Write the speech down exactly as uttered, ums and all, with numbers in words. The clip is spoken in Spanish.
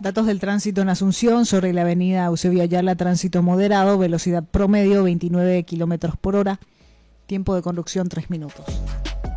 Datos del tránsito en Asunción sobre la avenida Eusebio Ayala, tránsito moderado, velocidad promedio veintinueve kilómetros por hora, tiempo de conducción tres minutos.